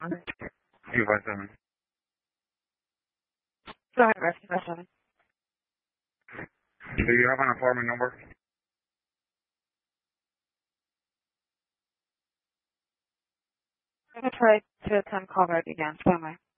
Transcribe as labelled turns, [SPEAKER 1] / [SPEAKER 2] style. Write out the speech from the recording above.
[SPEAKER 1] 257.
[SPEAKER 2] Go ahead, rescue 57.
[SPEAKER 1] Do you have an informant number?
[SPEAKER 2] I'm going to try to attend call right again. Stand by.